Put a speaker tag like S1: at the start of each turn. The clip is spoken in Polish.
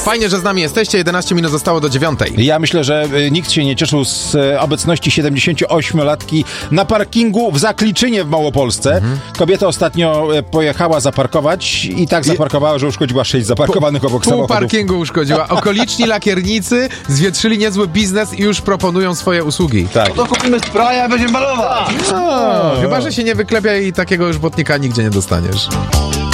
S1: Fajnie, że z nami jesteście. 11 minut zostało do 9.
S2: Ja myślę, że nikt się nie cieszył z obecności 78-latki na parkingu w Zakliczynie w Małopolsce. Kobieta ostatnio pojechała zaparkować i tak zaparkowała, że uszkodziła 6 zaparkowanych obok
S1: Pół
S2: samochodów.
S1: parkingu uszkodziła. Okoliczni lakiernicy zwietrzyli niezły biznes i już proponują swoje usługi.
S2: Tak.
S3: To kupimy spraya, będziemy malować.
S1: Chyba, że się nie wyklepia i takiego już błotnika nigdzie nie dostaniesz.